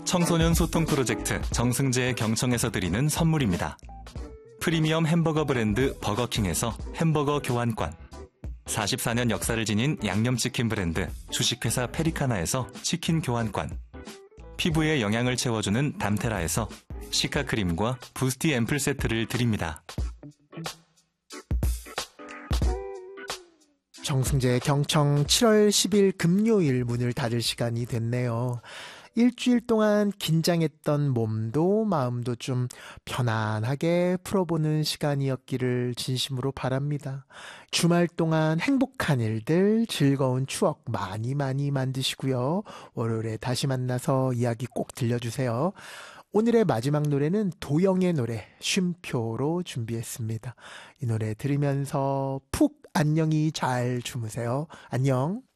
청소년 소통 프로젝트 정승재의 경청에서 드리는 선물입니다. 프리미엄 햄버거 브랜드 버거킹에서 햄버거 교환권, 44년 역사를 지닌 양념치킨 브랜드 주식회사 페리카나에서 치킨 교환권, 피부에 영양을 채워주는 담테라에서 시카크림과 부스티 앰플 세트를 드립니다. 정승재의 경청 7월 10일 금요일 문을 닫을 시간이 됐네요. 일주일 동안 긴장했던 몸도 마음도 좀 편안하게 풀어보는 시간이었기를 진심으로 바랍니다. 주말 동안 행복한 일들, 즐거운 추억 많이 만드시고요. 월요일에 다시 만나서 이야기 꼭 들려주세요. 오늘의 마지막 노래는 도영의 노래 쉼표로 준비했습니다. 이 노래 들으면서 푹 안녕히 잘 주무세요. 안녕.